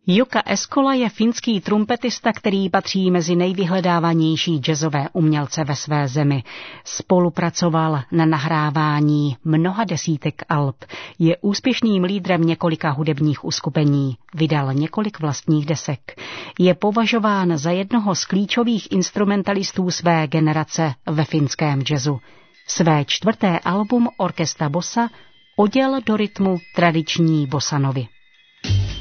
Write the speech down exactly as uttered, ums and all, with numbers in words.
Jukka Eskola je finský trumpetista, který patří mezi nejvyhledávanější jazzové umělce ve své zemi. Spolupracoval na nahrávání mnoha desítek alb. Je úspěšným lídrem několika hudebních uskupení. Vydal několik vlastních desek. Je považován za jednoho z klíčových instrumentalistů své generace ve finském jazzu. Své čtvrté album Orkestra Bossa oděl do rytmu tradiční bossanovy.